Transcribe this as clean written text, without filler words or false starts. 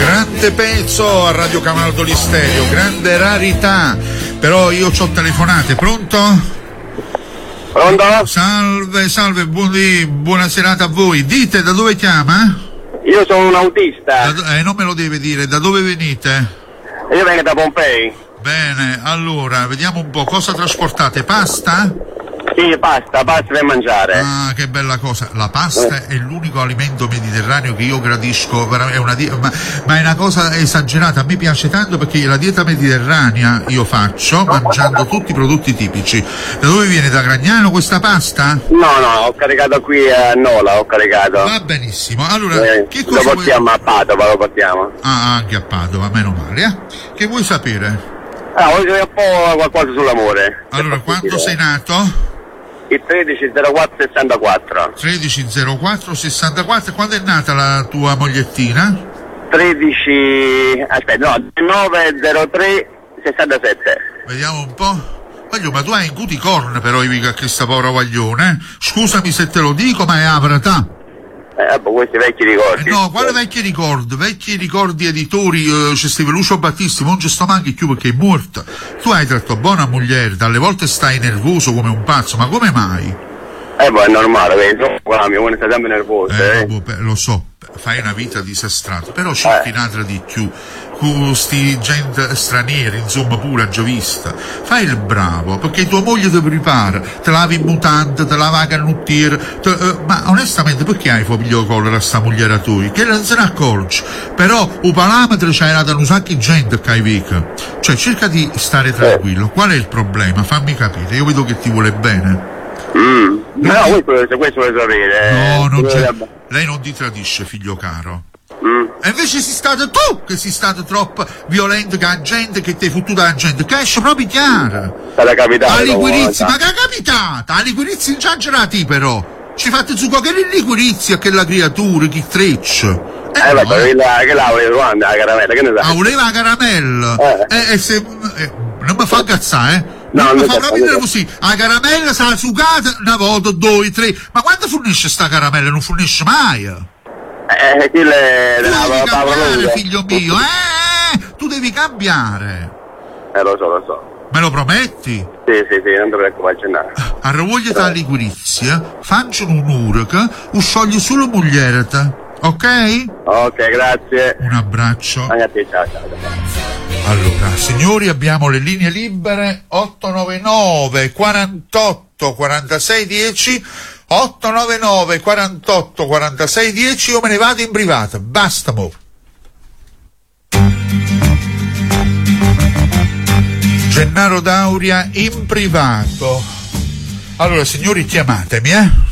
grande pezzo a Radio Camaldoli Stereo, grande rarità. Però io c'ho telefonate, pronto? Pronto? Salve, buona serata a voi. Dite, da dove chiama? Io sono un autista. Non me lo deve dire, da dove venite? Io vengo da Pompei. Bene, allora, vediamo un po', cosa trasportate? Pasta? Sì, pasta per mangiare. Ah, che bella cosa. La pasta è l'unico alimento mediterraneo che io gradisco, ma è una cosa esagerata. A me piace tanto perché la dieta mediterranea io faccio mangiando tutti i prodotti tipici. Da dove viene? Da Gragnano questa pasta? No, ho caricato qui a Nola, ho caricato. Va benissimo. Allora, che cosa lo portiamo a Padova, lo portiamo. Ah, anche a Padova, meno male, eh? Che vuoi sapere? Voglio sapere un po' qualcosa sull'amore. Allora, quando sei nato? Il 130464. 130464. Quando è nata la tua mogliettina? 90367. Vediamo un po'. Voglio, ma tu hai in cuticorn però a questa povera guaglione, Scusami se te lo dico, ma è avratà. Questi vecchi ricordi. No, quale vecchi ricordi? Vecchi ricordi editori, c'è Steve Lucio Battisti, non ci sto manchi più perché è morta. Tu hai tratto buona moglie, dalle volte stai nervoso come un pazzo, ma come mai? È normale, vedi, uno sta sempre nervoso. Lo so, fai una vita disastrata, però cerchi un'altra di più, con sti gente stranieri, insomma, pure giovista. Fai il bravo, perché tua moglie ti prepara, te lavi in mutante, te lava a canottiere, ma onestamente perché hai figlio collera a sta mogliera tua? Che non se ne accorge. Però un parametro c'era da un sacco di gente che hai vica. Cioè, cerca di stare tranquillo. Qual è il problema? Fammi capire, io vedo che ti vuole bene. No, questo vuole sapere. No, non c'è. Lei non ti tradisce, figlio caro. E invece sei stato tu che sei stato troppo violento con la gente, che ti hai fottuto la gente, che esce proprio chiara. Sarà capitato. Ma che è capitata? A liquirizia esagerati però. Ci fate su che liquirizia che la creatura, che treccia. Che la voleva la caramella, che ne sai? Voleva la caramella. Non mi fa cazzare, No, mi fa proprio così. La caramella sarà sugata una volta, due, tre. Ma quando fornisce sta caramella? Non fornisce mai. Tu devi cambiare, figlio mio, tu devi cambiare. Lo so. Me lo prometti? Sì, non dovrei accennare. Arravogliati la liquirizia, facciano un'ora che scioglie solo moglierata, ok? Ok, grazie. Un abbraccio. Anche a te, ciao. Allora, signori, abbiamo le linee libere 899 48 46 10, 899 48 46 10. Io me ne vado in privata, basta mo. Gennaro Dauria in privato. Allora, signori, chiamatemi,